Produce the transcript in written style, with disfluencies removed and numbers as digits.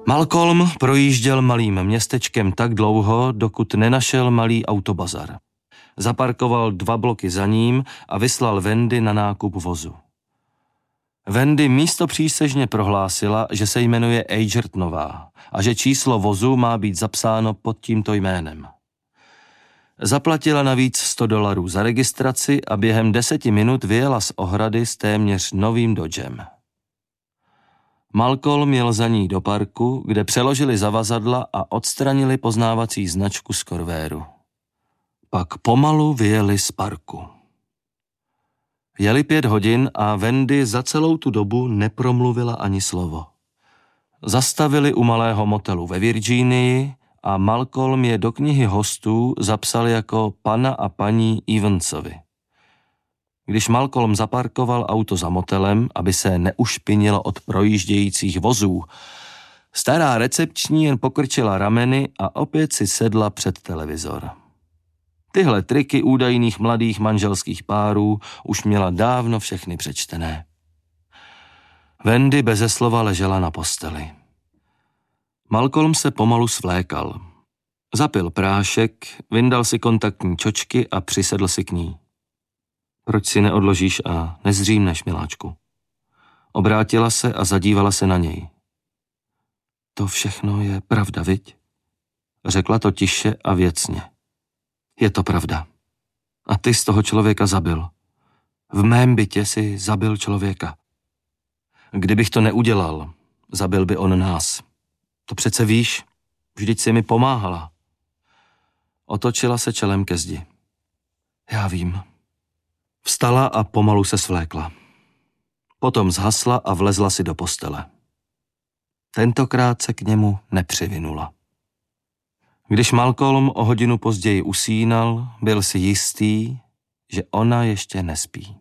Malcolm projížděl malým městečkem tak dlouho, dokud nenašel malý autobazar. Zaparkoval 2 bloky za ním a vyslal Wendy na nákup vozu. Wendy místopřísežně prohlásila, že se jmenuje Edgertonová a že číslo vozu má být zapsáno pod tímto jménem. Zaplatila navíc $100 za registraci a během 10 minut vyjela z ohrady s téměř novým Dodgem. Malcolm jel za ní do parku, kde přeložili zavazadla a odstranili poznávací značku z Corvairu. Pak pomalu vyjeli z parku. Jeli 5 hodin a Wendy za celou tu dobu nepromluvila ani slovo. Zastavili u malého motelu ve Virginii a Malcolm je do knihy hostů zapsal jako pana a paní Evansovi. Když Malcolm zaparkoval auto za motelem, aby se neušpinilo od projíždějících vozů, stará recepční jen pokrčila rameny a opět si sedla před televizor. Tyhle triky údajných mladých manželských párů už měla dávno všechny přečtené. Wendy beze slova ležela na posteli. Malcolm se pomalu svlékal. Zapil prášek, vyndal si kontaktní čočky a přisedl si k ní. Proč si neodložíš a nezřímneš, miláčku? Obrátila se a zadívala se na něj. To všechno je pravda, viď? Řekla to tiše a věcně. Je to pravda. A ty z toho člověka zabil. V mém bytě si zabil člověka. Kdybych to neudělal, zabil by on nás. To přece víš, vždyť si mi pomáhala. Otočila se čelem ke zdi. Já vím. Vstala a pomalu se svlékla. Potom zhasla a vlezla si do postele. Tentokrát se k němu nepřivinula. Když Malcolm o hodinu později usínal, byl si jistý, že ona ještě nespí.